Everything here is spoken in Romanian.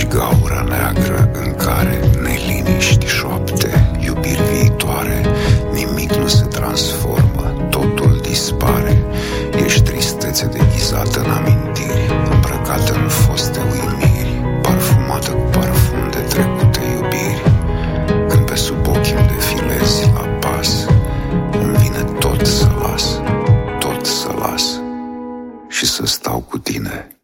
și gaura neagră în care neliniști șoapte, iubiri viitoare. Nimic nu se transformă, totul dispare. Ești tristețe deghizată în amintiri, îmbrăcată în foste uimiri, parfumată cu parfum de trecute iubiri. Când pe sub ochii îmi defilezi la pas, îmi vine tot să las și să stau cu tine